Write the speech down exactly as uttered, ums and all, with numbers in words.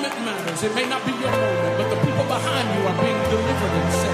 moment matters. It may not be your moment, but the people behind you are being delivered and